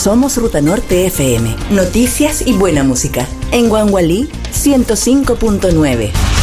Somos Ruta Norte FM, noticias y buena música. En Guangualí 105.9.